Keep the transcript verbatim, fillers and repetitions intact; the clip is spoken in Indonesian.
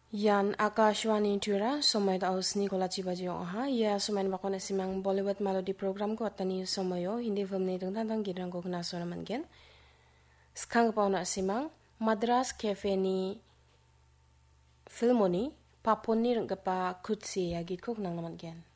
Yan Akashwani Tura, Somay Taos Nicola Chibajo ha, ya Somay Bakona Simang Bollywood Melody Program ko atani Somayo, hindi film ni tungtang girang ko knaso naman gen. Skang pa na Simang, Madras Cafe ni Filmoni, papon ni pa kutsi ya git ko nang naman gen.